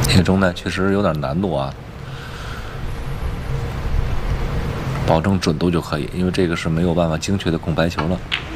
这中呢确实有点难度啊，保证准度就可以，因为这个是没有办法精确的控白球了。